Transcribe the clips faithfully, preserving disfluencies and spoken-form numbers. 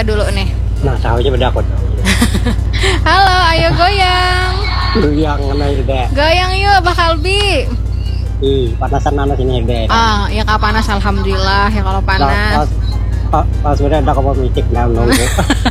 kita dulu nih. Nah, tahu aja beda aku. Halo, ayo goyang. Goyang kena Hirde. Goyang yuk, Abah Kalbi. Ih, panasan nanas ini Hirde. Ah, ya kalau panas alhamdulillah, ya kalau panas. Pas pas udah ada kamu mitik dalam nunggu.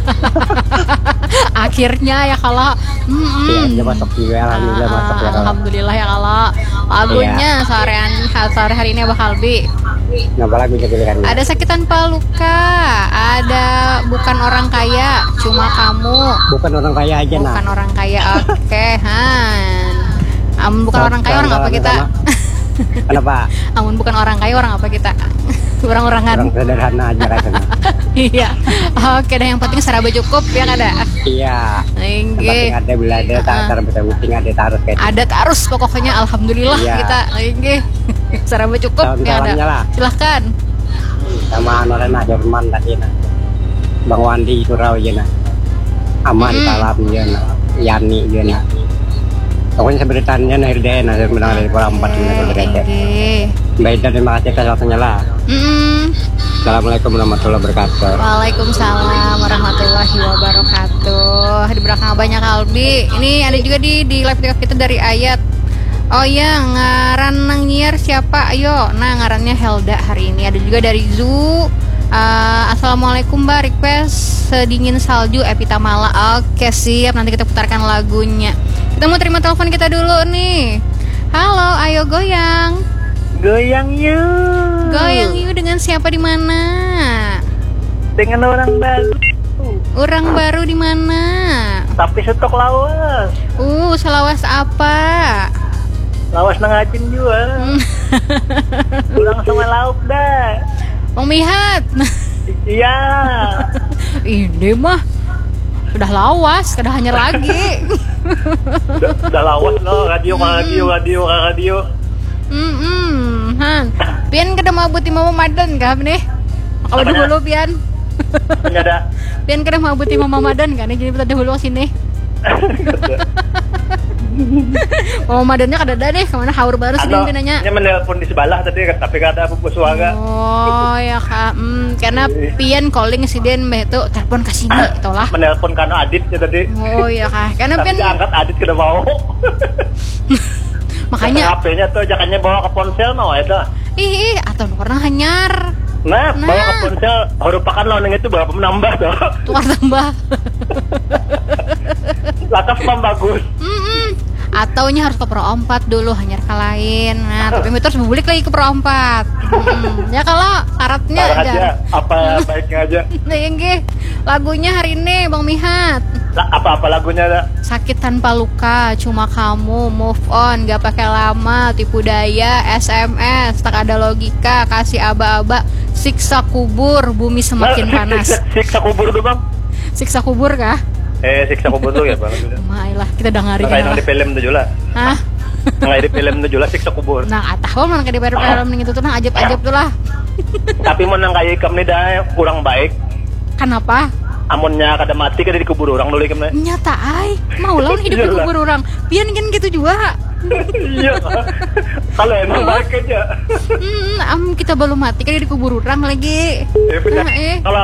Akhirnya ya kalau Iya, dia masuk juga alhamdulillah ah, masuk ya kalau. alhamdulillah ya kalau lagunya Iya. sorean sore hari ini Abah Kalbi. Nah, lagunya pilihannya. Ada sakit tanpa luka, ada bukan orang kaya, cuma kamu. Bukan orang kaya aja nah. Bukan orang kaya, oke, Han. Amun bukan orang kaya, orang apa kita? Kenapa? Amun bukan orang kaya, orang apa kita? Orang-orangan. Orang sederhana aja katanya. Iya. Oke, dah yang penting seraba cukup ya kada. Iya. Yang Oke. penting ada bila ada tak bisa penting ada taruh kayak. Ada terus pokoknya alhamdulillah Iya. kita. Oke. Seraba cukup ya ada. Lah. Silahkan. Sama Norena Jerman tadi nah. Bang Wandi Surau ya nah. Aman Mm-mm. Salam ya nah. Yani ya nah. Pokoknya seberitanya nah Hirde nah sebenarnya dari kurang empat menit berada. Oke. Baik dan terima kasih atas waktunya lah. Mm-mm. Assalamualaikum warahmatullahi wabarakatuh. Waalaikumsalam warahmatullahi wabarakatuh. Di belakang banyak Kalbi. Ini ada juga di di live kita dari Ayat. Oh iya, ngaran nang nyiar siapa? Ayo, nah ngarannya Helda hari ini. Ada juga dari Zu. Uh, Assalamualaikum Mbak, request sedingin salju Epita Mala. Oke siap, nanti kita putarkan lagunya. Kita mau terima telepon kita dulu nih. Halo, ayo goyang. Goyang yuk. Goyang yuk dengan siapa di mana? Dengan orang baru. Orang baru di mana? Tapi stok lawas. Uh, selawas apa? Lawas nangacin juga. Pulang sama lauk dah. Pemihat. Iya. Ini mah sudah lawas, sudah hanya lagi. Udah, udah lawas loh. Radio, radio, radio, radio. Hmm, hmm, Han. Pian kada mau buti mama madan kah nih? Kalau Apanya? dulu Pian. Penyada. Pian kada mau buti mama madan kan? Jadi kita dahulu sini. Mama madannya kada ada deh, kemana haur baru sih Ano, pinanya. nya menelpon di sebelah tadi tapi kata aku suaga. Oh ya kak, hmm, karena Pian calling si Den meh tuh telepon ke sini, itulah. Menelpon karena Adit ya tadi. Oh ya kak, karena Tapi Pian diangkat Adit kada mau. makanya, H P-nya tuh jangannya bawa ke ponsel mau itu. ih, atau pernah hanyar, Nah, Nah. bawa ke ponsel merupakan lawannya itu berapa menambah tuh. tukar tambah. Latas pam bagus. Mm-mm. Ataunya harus ke Pro empat dulu hanyar ke lain. Nah, tapi itu harus bulik lagi ke Pro empat. Mm-mm. Ya kalau syaratnya Parah aja, jar. apa baiknya aja. Nah, yang ge, lagunya hari ini Bang Mihat. Lah, apa-apa lagunya ada. Sakit tanpa luka, cuma kamu, move on, gak pakai lama, tipu daya, S M S, tak ada logika, kasih aba-aba, siksa kubur, bumi semakin Nah, panas. Siksa, siksa kubur tuh bang. Siksa kubur kah? Eh siksa kubur tuh ya bang. Mailah, kita udah ngari Nah, di film tuh juga. Hah? Nah, di film tuh juga siksa kubur. Nah, atau mana kayak di film itu tuh nah ajab-ajab tuh lah. Tapi mau nang kayak ikam nih dah kurang baik. Kenapa? Amunnya kada mati kada dikubur orang dulu ikam nih. Nyata ay, mau lawan hidup di Iyalah. kubur orang. Pian kan gitu juga. Iya. Kalau emang baik aja. Hmm, am kita belum mati kan dikubur orang lagi. Eh, benar. Nah, eh, Kalau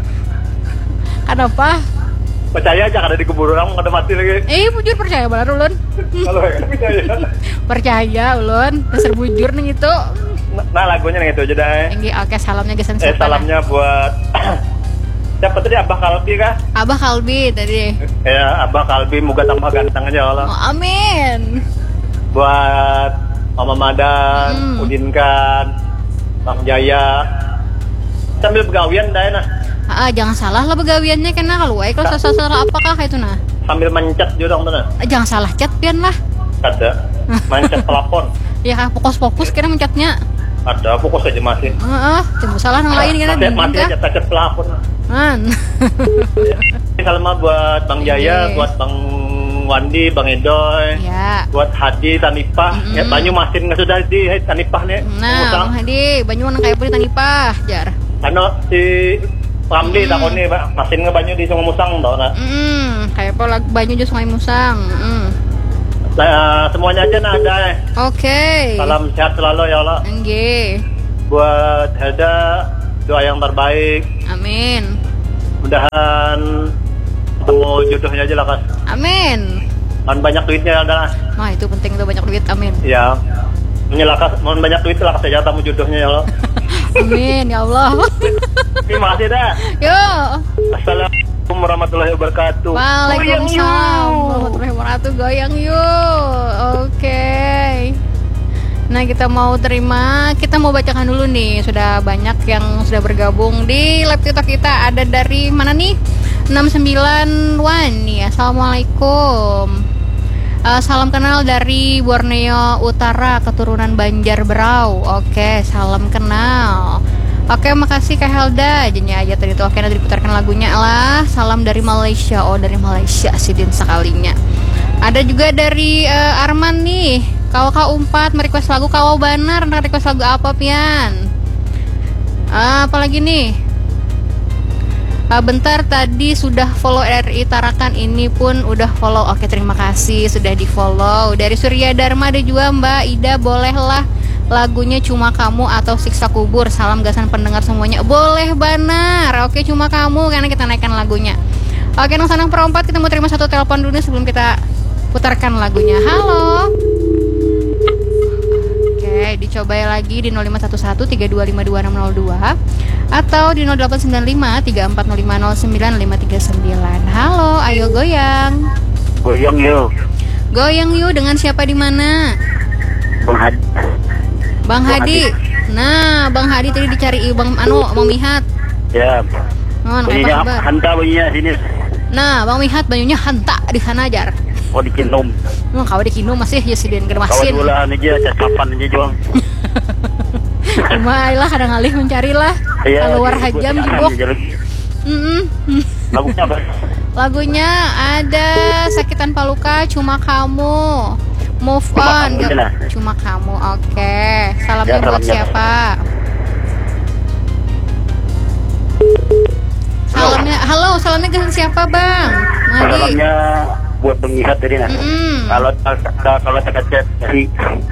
kenapa? percaya aja kada dikubur orang kada mati lagi. Eh, bujur percaya benar ulun. Kalau enggak percaya. Percaya ulun, dasar bujur nih itu. Nah, nah, lagunya yang itu aja dah. eh. Engge oke salamnya gesan Eh salamnya buat siapa tadi Abah Kalbi kah? Abah Kalbi tadi. Ya Abah Kalbi moga tambah ganteng aja Allah. Oh, amin. Buat Mama Madan, Hmm. Udin kan, Bang Jaya. Sambil begawian dah nah. Ah, jangan salah lah begawiannya karena kalau wae kalau salah apakah itu nah. Sambil mencet juga dong tuh nah. Ah, jangan salah chat pian lah. Ada mencet telepon. Ya kah fokus-fokus kira mencetnya. Ada fokus aja masih. Heeh, cuma salah nang lain kan Masih masih aja touch telepon. Man. Salam buat Bang Jaya, Oke. buat Bang Wandi, Bang Edoy, Ya. buat Hadi, Tanipah, Mm-mm. ya Banyu Masin nggak sudah di eh, Tanipah nih. Nah, Ngutang. Bang Hadi, banyu nang kaya pun tanipah, jar. Ano si Ramli Mm. takon nih, Pak. Masin nggak banyu di Sungai Musang tau nggak? Hmm, kaya po lag banyu jo Sungai Musang. Mm. Nah, semuanya aja nah ada. eh. Oke. Salam sehat selalu ya Allah. Engge. Buat Helda doa yang terbaik. Amin. Mudahan ketemu jodohnya aja lah, Kas. Amin. Mohon banyak duitnya adalah. Nah itu penting tuh, banyak duit. Amin. Ya. Inilah, Kas. Mohon banyak duit lah, Kas. Ya, tamu jodohnya ya Allah. Amin ya Allah. Terima kasih dah. Yuk. Assalamualaikum warahmatullahi wabarakatuh. Waalaikumsalam warahmatullahi wabarakatuh. Goyang yuk. Oke. Nah kita mau terima, kita mau bacakan dulu nih. Sudah banyak yang sudah bergabung di live TikTok kita. Ada dari mana nih? enam sembilan Wan nih. Assalamualaikum. Uh, salam kenal dari Borneo Utara, keturunan Banjar Berau. Oke, salam kenal. Oke, makasih Kak Helda. Jadinya aja tadi tuh. Oke, nanti diputarkan lagunya lah. Salam dari Malaysia. Oh, dari Malaysia sidin sekalinya. Ada juga dari uh, Arman nih. Kau kau umpat merequest lagu kau banar. Nak request lagu apa pian? Uh, apalagi nih? Uh, bentar, tadi sudah follow R I Tarakan, ini pun udah follow. Oke, terima kasih sudah di follow. Dari Surya Dharma ada juga Mbak Ida, bolehlah lagunya Cuma Kamu atau Siksa Kubur. Salam gasan pendengar semuanya. Boleh banar. Oke, Cuma Kamu karena kita naikkan lagunya. Oke, nang sanang perempat, kita mau terima satu telepon dulu sebelum kita putarkan lagunya. Halo. Oke, dicoba lagi di nol lima satu satu tiga dua lima dua enam nol dua atau di nol delapan sembilan lima tiga empat nol lima nol sembilan lima tiga sembilan. Halo, ayo goyang. Goyang yuk. Goyang yuk, dengan siapa di mana? Bang Hadi. Bang Hadi. Nah, Bang Hadi tadi dicari Bang anu Bang Mihat. Ya. Oh, bunyinya hanta bunyinya sini. Nah, Bang Mihat banyunya hanta di sana jar. Oh, di Kinum. Nah, kawa di Kinum masih ya sidin germasin. Kawa dulaan aja cacapan aja juang. Cuma lah kadang alih mencari lah. Iya, keluar hajam jebok. Mm -mm. Lagunya apa? Lagunya ada Sakit Tanpa Luka, Cuma Kamu, Move On, Cuma Kamu, Gak- Cuma Kamu. Oke, salamnya Ya, buat salamnya. siapa? Salamnya, halo, salamnya ke siapa Bang? Madi. Salamnya buat pengihat tadi nah. Mm-mm. Kalau kalau kalau tekat dari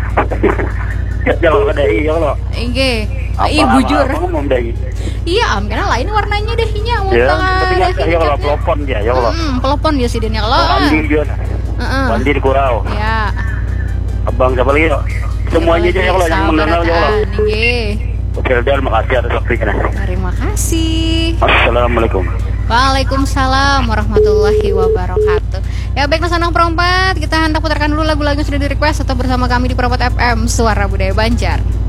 jauh ada iya lo. Ige, ih bujur. Ngomong dari. Iya, am karena lain warnanya deh nya. Ya, tapi kan ya kalau pelopon dia, ya Allah. Hmm, pelopon dia sih dia kalau. Mandi dia. Heeh. Mandi di Kurau. Ya. Abang siapa lagi? Semuanya aja ya Allah yang mengenal ya Allah. Ige. Oke, terima kasih atas waktunya. Terima kasih. Assalamualaikum. Waalaikumsalam warahmatullahi wabarakatuh. Ya baik, Nasanang Perempat, kita hendak putarkan dulu lagu-lagu yang sudah di request atau bersama kami di Perempat F M Suara Budaya Banjar.